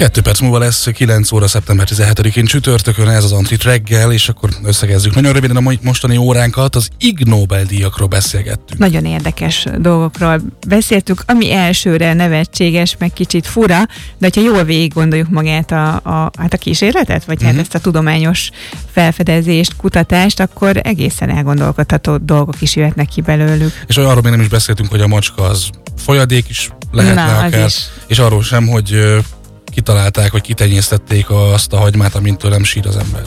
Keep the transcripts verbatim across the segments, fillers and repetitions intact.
Kettő perc múlva lesz kilenc óra szeptember tizenhetedikén csütörtökön, ez az Antrit reggel, és akkor összegezzük nagyon röviden a mostani óránkat, az Ig Nobel-díjakról beszélgettünk. Nagyon érdekes dolgokról beszéltük, ami elsőre nevetséges, meg kicsit fura, de ha jól végig gondoljuk magát a, a, hát a kísérletet, vagy mm-hmm. hát ezt a tudományos felfedezést, kutatást, akkor egészen elgondolkodható dolgok is jöhetnek ki belőlük. És arról még nem is beszéltünk, hogy a macska az folyadék is lehetne Na, akár, is. és arról sem, hogy kitalálták, hogy kitenyésztették azt a hagymát, amintől nem sír az ember.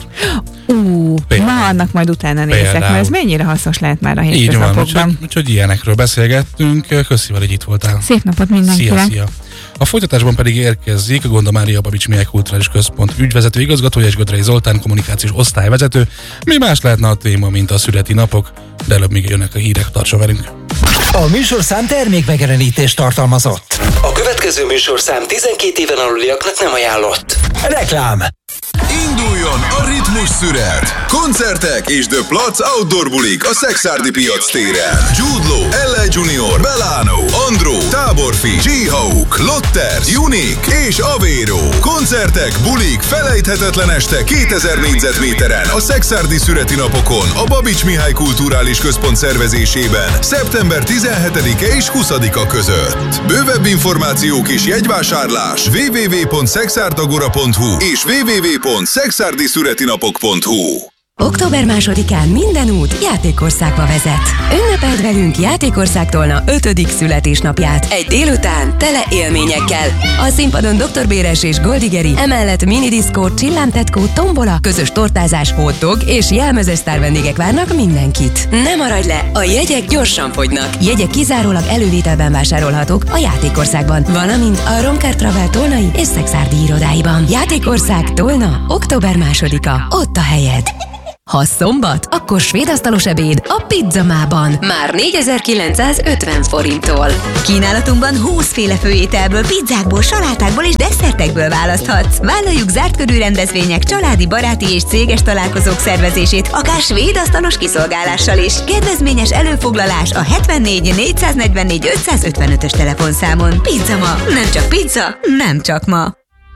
Ú, na annak majd utána nézek, Például. mert ez mennyire hasznos lehet már a Így van, hétköznapokban. úgyhogy, úgyhogy ilyenekről beszélgettünk. Köszi, hogy itt voltál. Szép napot mindenkinek! Szia, szia! A folytatásban pedig érkezik a Gonda Mária Babics Mihály Kulturális Központ ügyvezető igazgatója és Gödrei Zoltán kommunikációs osztályvezető. Mi más lehetne a téma, mint a születi napok, de előbb még jönnek a hírek, tartsa velünk! A műsorszám termékmegjelenítést tartalmazott. A következő műsorszám tizenkét éven aluliaknak nem ajánlott. Reklám! Induljon a ritmus szünet! Koncertek és The Platz Outdoor bulik a Szekszárdi piac téren. Jude Law, el á Junior, Belano, Andro, Táborfi, G-Hawk, Lotter, Unique és Avero. Koncertek, bulik, felejthetetlen este kétezer négyzetméteren a Szekszárdi szüreti napokon a Babics Mihály Kulturális Központ szervezésében szeptember tizenhetedike és huszadika között. Bővebb információk és jegyvásárlás double-u double-u double-u pont szexárdagora pont hu és double-u double-u double-u pont szexárdi szüreti napok pont hu. október másodikán minden út Játékországba vezet. Ünnepeld velünk Játékország Tolna ötödik születésnapját. Egy délután tele élményekkel. A színpadon doktor Béres és Goldigeri, emellett minidiszkó, csillámtetkó, tombola, közös tortázás, hotdog és jelmezes sztár vendégek várnak mindenkit. Ne maradj le, a jegyek gyorsan fogynak. Jegyek kizárólag elővételben vásárolhatók a Játékországban, valamint a Romkár Travel Tolnai és Szekszárdi irodáiban. Játékország Tolna, október másodika, ott a helyed. Ha szombat, akkor svédasztalos ebéd a Pizzamában. Már négyezer-kilencszázötven forinttól. Kínálatunkban húszféle főételből, pizzákból, salátákból és desszertekből választhatsz. Vállaljuk zárt körű rendezvények, családi, baráti és céges találkozók szervezését, akár svédasztalos kiszolgálással is. Kedvezményes előfoglalás a hetvennégy négyszáznegyvennégy ötszázötvenötös telefonszámon. Pizzama, nem csak pizza, nem csak ma.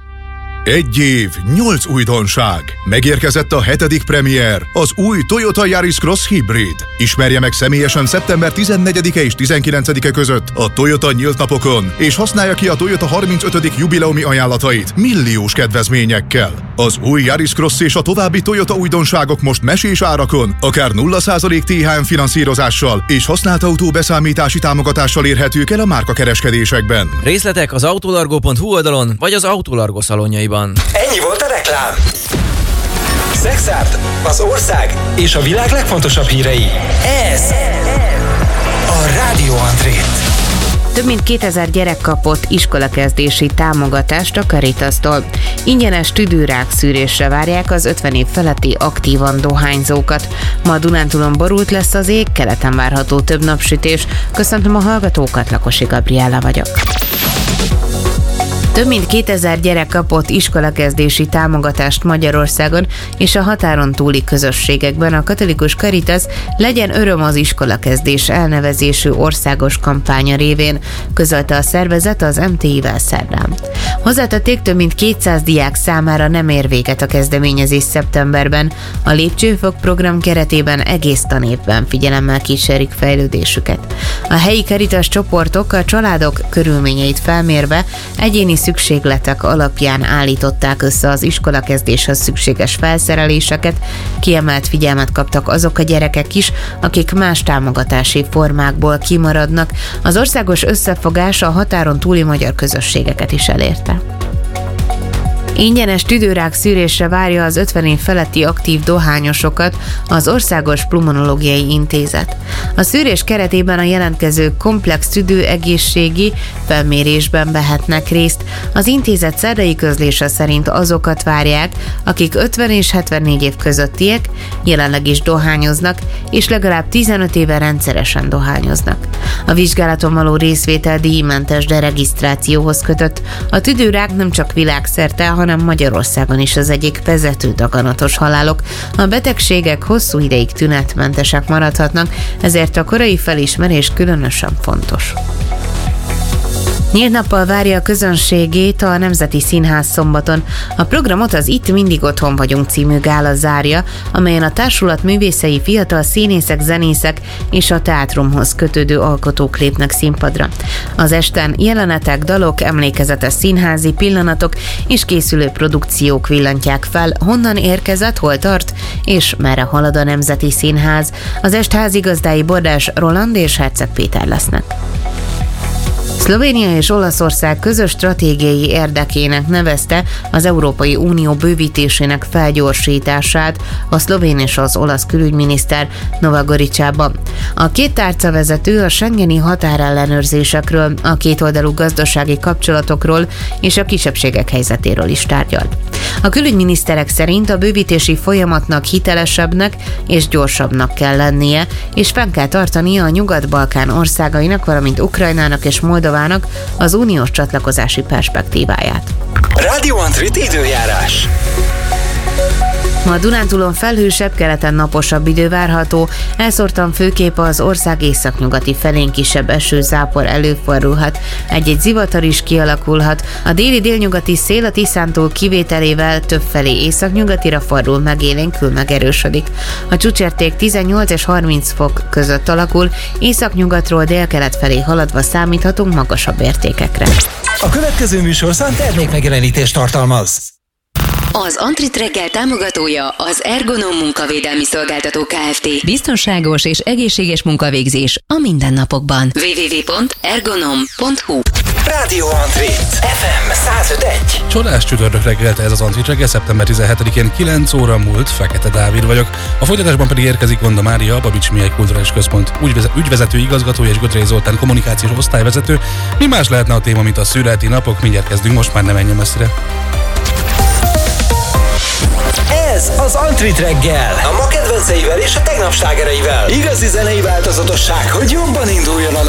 Egy év, nyolc újdonság. Megérkezett a hetedik premier, az új Toyota Yaris Cross Hybrid. Ismerje meg személyesen szeptember tizennegyedike és tizenkilencedike között a Toyota nyílt napokon, és használja ki a Toyota harmincötödik jubileumi ajánlatait milliós kedvezményekkel. Az új Yaris Cross és a további Toyota újdonságok most mesés árakon, akár nulla százalék té há em finanszírozással és használt autó beszámítási támogatással érhetők el a márkakereskedésekben. Részletek az autolargo pont hu oldalon, vagy az Autolargo szalonjaiban. Ennyi volt a reklám. Szekszárd, az ország és a világ legfontosabb hírei. Ez a Rádió Antrit. Több mint kétezer gyerek kapott iskolakezdési támogatást a Caritastól. Ingyenes tüdőrák szűrésre várják az ötven év feletti aktívan dohányzókat. Ma Dunántúlon borult lesz az ég, keleten várható több napsütés. Köszöntöm a hallgatókat, Lakosi Gabriella vagyok. Több mint kétezer gyerek kapott iskolakezdési támogatást Magyarországon és a határon túli közösségekben. A katolikus Caritas Legyen öröm az iskolakezdés elnevezésű országos kampánya révén, közölte a szervezet az em té i-vel szerdán. Hozzátették, több mint kétszáz diák számára nem ér véget a kezdeményezés szeptemberben. A Lépcsőfok program keretében egész tanévben figyelemmel kísérik fejlődésüket. A helyi Caritas csoportok a családok körülményeit felmérve egyéni szükségletek alapján állították össze az iskolakezdéshez szükséges felszereléseket. Kiemelt figyelmet kaptak azok a gyerekek is, akik más támogatási formákból kimaradnak. Az országos összefogás a határon túli magyar közösségeket is elérte. Ingyenes tüdőrák szűrésre várja az ötven év feletti aktív dohányosokat az Országos Pulmonológiai Intézet. A szűrés keretében a jelentkezők komplex tüdőegészségi felmérésben vehetnek részt. Az intézet szerdai közlése szerint azokat várják, akik ötven és hetvennégy év közöttiek, jelenleg is dohányoznak, és legalább tizenöt éve rendszeresen dohányoznak. A vizsgálaton való részvétel díjmentes deregisztrációhoz kötött. A tüdőrák nem csak világszerte, hanem Magyarországon is az egyik vezető daganatos halálok. A betegségek hosszú ideig tünetmentesek maradhatnak, ezért a korai felismerés különösen fontos. Nyílt nappal várja a közönségét a Nemzeti Színház szombaton. A programot az Itt mindig otthon vagyunk című gála zárja, amelyen a társulat művészei, fiatal színészek, zenészek és a teátrumhoz kötődő alkotók lépnek színpadra. Az esten jelenetek, dalok, emlékezetes színházi pillanatok és készülő produkciók villantják fel, honnan érkezett, hol tart és merre halad a Nemzeti Színház. Az est házigazdái Bordás Roland és Herceg Péter lesznek. Szlovénia és Olaszország közös stratégiai érdekének nevezte az Európai Unió bővítésének felgyorsítását a szlovén és az olasz külügyminiszter Nova Goričában. A két tárcavezető a schengeni határellenőrzésekről, a kétoldalú gazdasági kapcsolatokról és a kisebbségek helyzetéről is tárgyal. A külügyminiszterek szerint a bővítési folyamatnak hitelesebbnek és gyorsabbnak kell lennie, és fenn kell tartania a Nyugat-Balkán országainak, valamint Ukrajnának és Moldovának az uniós csatlakozási perspektíváját. Rádió Antrit időjárás. Ma a Dunántúlon felhősebb, keleten naposabb idő várható, elszórtan főképp az ország északnyugati felén kisebb esőzápor előfordulhat, egy-egy zivatar is kialakulhat, a déli-délnyugati szél a Tiszántól kivételével többfelé északnyugatira fordul, megélénkül, megerősödik. A csúcsérték tizennyolc és harminc fok között alakul, északnyugatról délkelet felé haladva számíthatunk magasabb értékekre. A következő műsorszám termékmegjelenítést tartalmaz. Az Antrit reggel támogatója az Ergonom munkavédelmi szolgáltató Kft. Biztonságos és egészséges munkavégzés a mindennapokban. double-u double-u double-u pont ergonom pont hu Rádió Antrit ef em száz öt egy. Csodás csütörtök reggelte ez az Antrit reggel, szeptember tizenhetedikén kilenc óra múlt, Fekete Dávid vagyok. A folytatásban pedig érkezik Gonda Mária, a Babics Mihály Kulturális Központ ügyvezető igazgatója és Gödrei Zoltán kommunikációs osztályvezető. Mi más lehetne a téma, mint a születi napok? Mindjárt kezdünk, most már ne menjen messzire. Ez az Antrit reggel. A ma kedvenceivel és a tegnap slágereivel. Igazi zenei változatosság, hogy jobban induljon a nap.